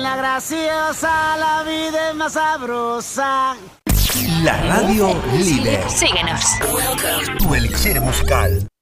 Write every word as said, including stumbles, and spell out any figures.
la graciosa, la vida es más sabrosa. La radio líder. Síguenos. Tu elixir musical.